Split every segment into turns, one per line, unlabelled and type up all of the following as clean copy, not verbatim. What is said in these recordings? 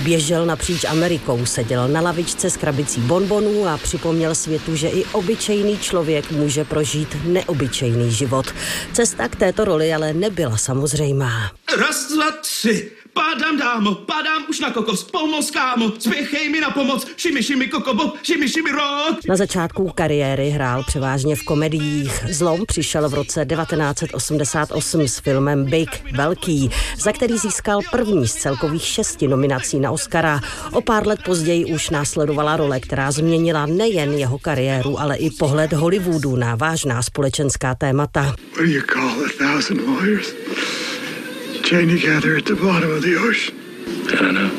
Běžel napříč Amerikou, seděl na lavičce s krabicí bonbonů a připomněl světu, že i obyčejný člověk může prožít neobyčejný život. Cesta k této roli ale nebyla samozřejmá.
1, 2, 3. Pádám, dámo, pádám už na kokos, pomoz, kámo, spěchej mi na pomoc, šimi, šimi, kokobo, šimi, šimi, rock.
Na začátku kariéry hrál převážně v komediích. Zlom přišel v roce 1988 s filmem Big, velký, za který získal první z celkových 6 nominací na Oscara. O pár let později už následovala role, která změnila nejen jeho kariéru, ale i pohled Hollywoodu na vážná společenská témata.
What do you call 1,000 lawyers chained together at the bottom of the ocean? I don't know.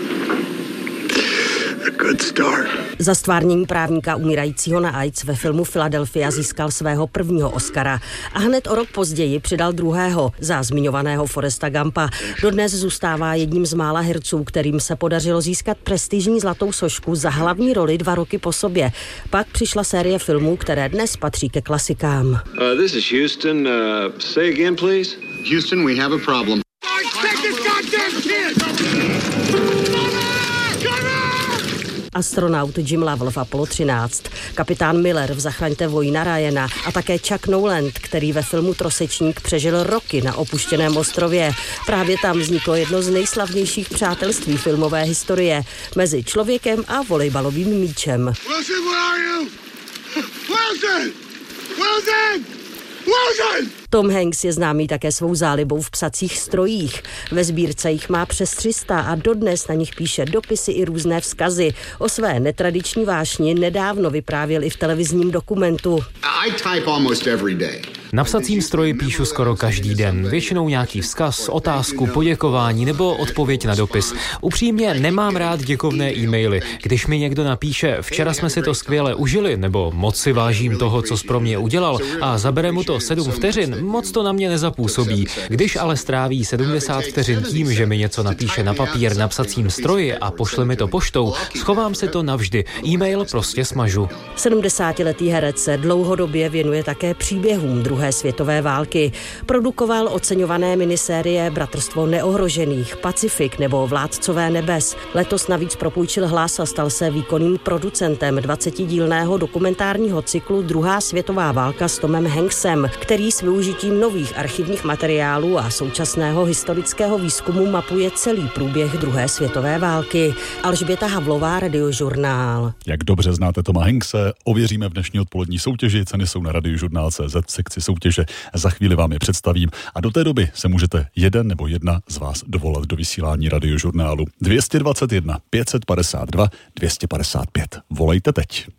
A good start.
Za ztvárnění právníka umírajícího na AIDS ve filmu Philadelphia získal svého prvního Oscara a hned o rok později přidal druhého za zmiňovaného Forresta Gumpa. Dodnes zůstává jedním z mála herců, kterým se podařilo získat prestižní zlatou sošku za hlavní roli 2 roky po sobě. Pak přišla série filmů, které dnes patří ke klasikám.
This is Houston. Say again, please.
Houston, we have a problem.
Astronaut Jim Lovell v Apollo 13, kapitán Miller v Zachraňte vojína Ryana a také Chuck Noland, který ve filmu Trosečník přežil roky na opuštěném ostrově. Právě tam vzniklo jedno z nejslavnějších přátelství filmové historie mezi člověkem a volejbalovým míčem.
Wilson, where are you? Wilson! Wilson! Wilson!
Tom Hanks je známý také svou zálibou v psacích strojích. Ve sbírce jich má přes 300 a dodnes na nich píše dopisy i různé vzkazy. O své netradiční vášni nedávno vyprávěl i v televizním dokumentu.
I type almost every day.
Na psacím stroji píšu skoro každý den. Většinou nějaký vzkaz, otázku, poděkování nebo odpověď na dopis. Upřímně nemám rád děkovné e-maily. Když mi někdo napíše, včera jsme si to skvěle užili, nebo moc si vážím toho, co jsi pro mě udělal a zabere mu to 7 vteřin, moc to na mě nezapůsobí. Když ale stráví 70 vteřin tím, že mi něco napíše na papír na psacím stroji a pošle mi to poštou, schovám si to navždy. E-mail prostě smažu.
70letý herec se dlouhodobě věnuje také příběhům druhé světové války. Produkoval oceňované minisérie Bratrstvo neohrožených, Pacifik nebo Vládcové nebes. Letos navíc propůjčil hlas a stal se výkonným producentem 20dílného dokumentárního cyklu Druhá světová válka s Tomem Hanksem, který s využitím nových archivních materiálů a současného historického výzkumu mapuje celý průběh druhé světové války. Alžběta Havlová, Radiožurnál.
Jak dobře znáte Toma Hankse, ověříme v dnešní odpolední soutěži. Ceny jsou na Radiožurnál.cz v sekci soutěže. Za chvíli vám je představím a do té doby se můžete jeden nebo jedna z vás dovolat do vysílání Radiožurnálu. 221 552 255. Volejte teď.